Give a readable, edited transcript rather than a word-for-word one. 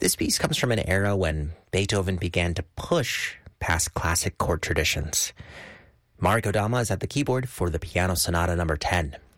This piece comes from an era when Beethoven began to push past classic chord traditions. Marek Odama is at the keyboard for the Piano Sonata number 10.